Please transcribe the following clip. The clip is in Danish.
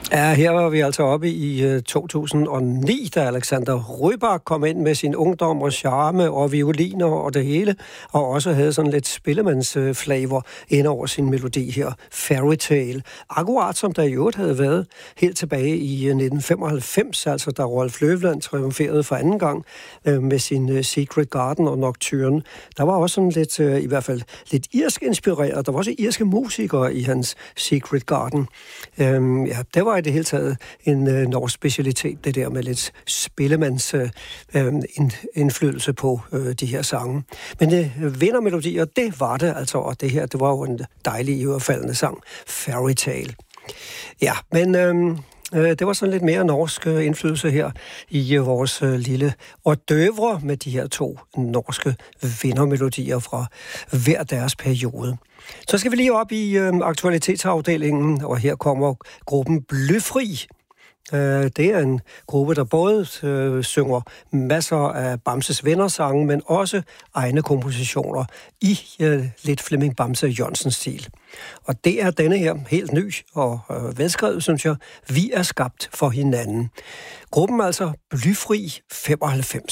Ja, her var vi altså oppe i 2009, da Alexander Rybak kom ind med sin ungdom og charme og violiner og det hele, og også havde sådan lidt spillemandsflavor ind over sin melodi her, Fairytale. Akkurat som der i øvrigt havde været helt tilbage i 1995, altså da Rolf Løvland triumferede for anden gang med sin Secret Garden og Nocturne. Der var også sådan lidt, i hvert fald lidt irsk inspireret. Der var også irske musikere i hans Secret Garden. Ja, det var i det hele taget en norsk specialitet, det der med lidt spillemands indflydelse på de her sange. Men vindermelodier, det var det altså, og det her, det var jo en dejlig iørefaldende sang, Fairytale. Ja, men det var sådan lidt mere norsk indflydelse her i vores lille hors d'oeuvre med de her to norske vindermelodier fra hver deres periode. Så skal vi lige op i aktualitetsafdelingen, og her kommer gruppen Blyfri. Det er en gruppe, der både synger masser af Bamses vennersange, men også egne kompositioner i lidt Flemming Bamse Jørgensen-stil. Og det er denne her helt ny og velskrevet, synes jeg. Vi er skabt for hinanden. Gruppen altså Blyfri 95.